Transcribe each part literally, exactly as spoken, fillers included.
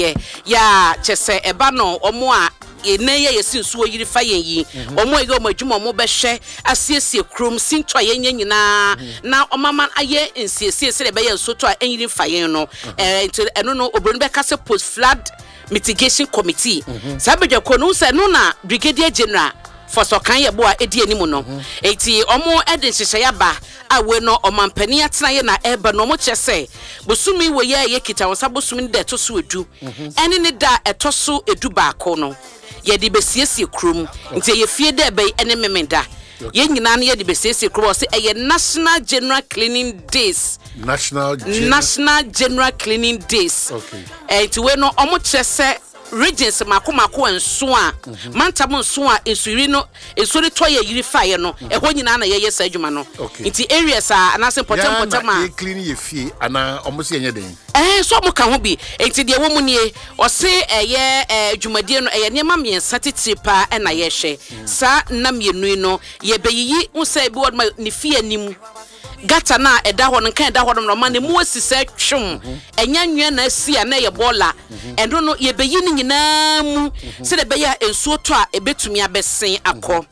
ya chese eba no omo a ene ye yesin so yiri fa yen yi omo ye omo adwuma omo be hwe asiesie krom sinto yen nyina na omama aye nsiesie se be ye nsoto a enyiri fa yen no eh eno no obro be ka se post flood mitigation committee sabedwa ko no se no na brigadier general for so kan ye bo a edi animu no enti omo ede hyehyɛ ya ba awe no omampani atena ye na eba no mo kyese bosumi wo ye ye kita won sabosumi de to so edu ene ne da etoso edu ba ko no ye de besiesie krom nti ye fie de be ene memenda ye nyina na ye de besiesie krom se eye national general cleaning days national general national general cleaning days okay enti we no omo kyese regions makomako enso a mantam enso a esuri no esuri toye yiri faye no eho nyina na yeye sa adwuma no nti areas a anase potem potem a clean ye fie ana omosi enye den eh so mo ka ho bi nti de wo mu nie o se eye adwumadie no eye niam miensa titiri pa na ye hwe sa na mienu no ye beyiyi unsa bi wod ma ne fie anim gata na eda ho no kan eda ho no ma ne mu asisa twum enya nwe na asia na ye bola endo no ye beyi ni nyina mu se de be ya ensuo to a ebetumi abesen akọ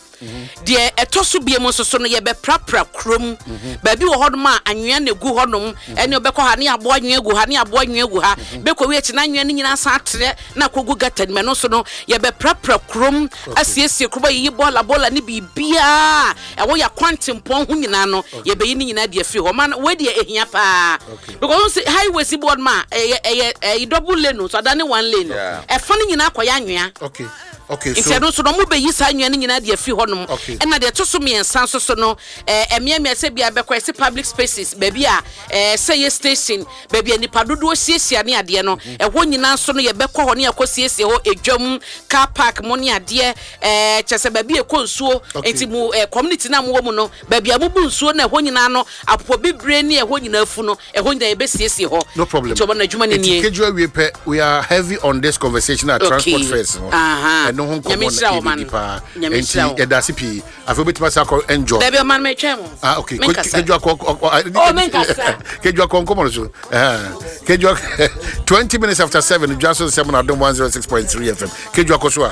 de etoso bie mu soso no ye be prapra krom ba bi wo hodom a anwea na gu hodom ene obekọ ha ne abo anwea gu ha ne abo anwea gu ha bekọ wi echi na anwea ni nyina sa atere na kogu gata ni me no so no ye be prapra krom asiesie kroba yi bola bola ni bibia ewo ya kwantimpon hu nyina no ye beyi ni na de free ho man we de ehia pa because highway si board ma eh eh double lane so dane one lane e fa ni nyina akoya anwea okay okay so instead so no mo be yi sa anwea ni nyina de free ho no e na de to so me ensan so so no eh emia me se bia be kwa se public spaces baby a eh say station baby nipa dodo siesia ne ade no e ho nyina so no ye be kọ ho ne akosiesie ho edwam car park mo ne ade eh chese baby e konsuo enti mu community na mo mu no baby amubu nsuo na ho nyina no apo bibre ne e ho nyina afu no e ho nyina e be siesie ho no problem to na adwuma ne nie kejua we pe we are heavy on this conversation at transport first aha no ho komo na nipa enti edase pi afo betima sa ko enjoy baby man me twem ah okay kejua ko oh men kasa kejua ko komo so eh kejua twenty minutes after seven just so seven adom one oh six point three F M kejua ko so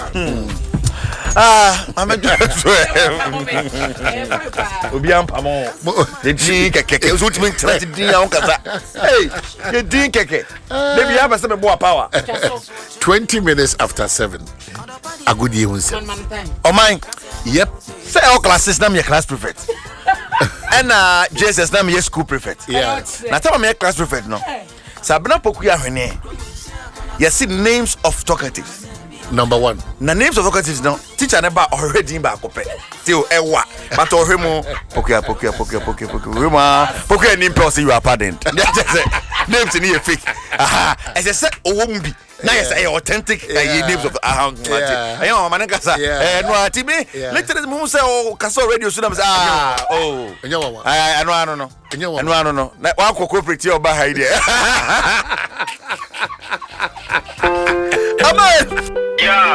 ah amadu so obi ampamo de din keke so ultimate threat din ya onkasa hey de din keke baby ya ba se me bo power twenty minutes after seven agudi hunse oh my yep say all classes na me class prefect and uh J S S na me school prefect yeah na tell me class prefect no sabna poku ya hwene you see names of talkatives number one na names of talkatives no teacher never already ba kope till ewa but ohwemu poku poku poku poku poku rema poku ni pe say you are pardoned names ni e fake aha I say owo mu bi na yes ay authentic names of aha ayo mama nka sa eh no atibi later mu say o kasa radio so na say ah oh enyo wa ah anu anu no enyo wa anu anu no na wa corporate o ba ha ide